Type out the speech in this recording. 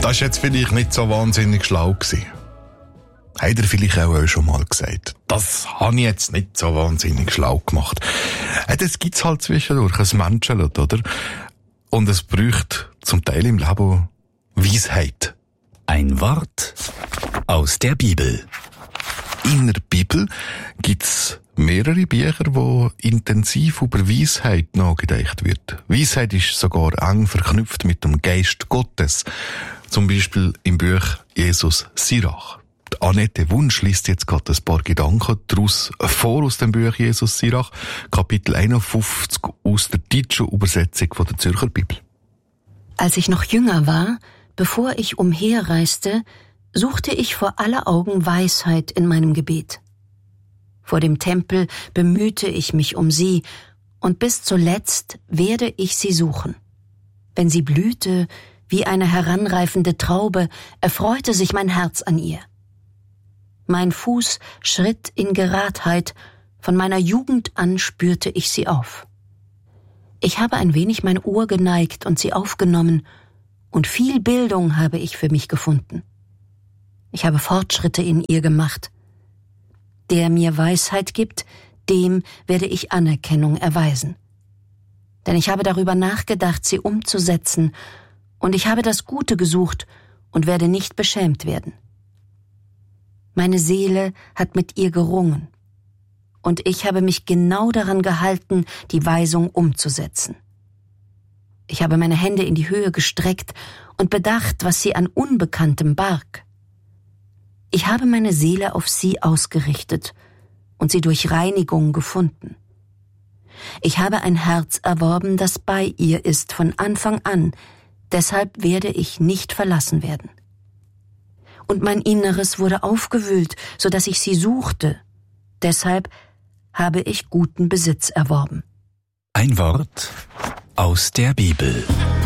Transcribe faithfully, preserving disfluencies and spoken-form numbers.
Das ist jetzt vielleicht nicht so wahnsinnig schlau gewesen. Habt ihr vielleicht auch euch schon mal gesagt? Das habe ich jetzt nicht so wahnsinnig schlau gemacht. Das gibt's halt zwischendurch, ein Menschenlot, oder? Und es braucht zum Teil im Leben Weisheit. Ein Wort aus der Bibel. In der Bibel gibt's mehrere Bücher, wo intensiv über Weisheit nachgedacht wird. Weisheit ist sogar eng verknüpft mit dem Geist Gottes. Zum Beispiel im Buch Jesus Sirach. Annette Wunsch liest jetzt gerade ein paar Gedanken daraus vor aus dem Buch Jesus Sirach, Kapitel einundfünfzig aus der deutschen Übersetzung von der Zürcher Bibel. Als ich noch jünger war, bevor ich umherreiste, suchte ich vor aller Augen Weisheit in meinem Gebet. Vor dem Tempel bemühte ich mich um sie, und bis zuletzt werde ich sie suchen. Wenn sie blühte, wie eine heranreifende Traube, erfreute sich mein Herz an ihr. Mein Fuß schritt in Geradheit, von meiner Jugend an spürte ich sie auf. Ich habe ein wenig mein Ohr geneigt und sie aufgenommen, und viel Bildung habe ich für mich gefunden. Ich habe Fortschritte in ihr gemacht. Der mir Weisheit gibt, dem werde ich Anerkennung erweisen. Denn ich habe darüber nachgedacht, sie umzusetzen, und ich habe das Gute gesucht und werde nicht beschämt werden. Meine Seele hat mit ihr gerungen, und ich habe mich genau daran gehalten, die Weisung umzusetzen. Ich habe meine Hände in die Höhe gestreckt und bedacht, was sie an Unbekanntem barg. Ich habe meine Seele auf sie ausgerichtet und sie durch Reinigung gefunden. Ich habe ein Herz erworben, das bei ihr ist von Anfang an, deshalb werde ich nicht verlassen werden. Und mein Inneres wurde aufgewühlt, so dass ich sie suchte. Deshalb habe ich guten Besitz erworben. Ein Wort aus der Bibel.